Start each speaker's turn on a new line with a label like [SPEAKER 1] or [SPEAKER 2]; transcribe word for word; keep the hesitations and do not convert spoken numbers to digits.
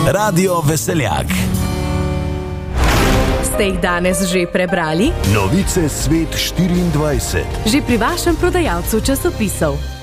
[SPEAKER 1] Radio Veseljak.
[SPEAKER 2] Ste jih danes že prebrali?
[SPEAKER 3] Novice Svet štiriindvajset.
[SPEAKER 2] Že pri vašem prodajalcu časopisov.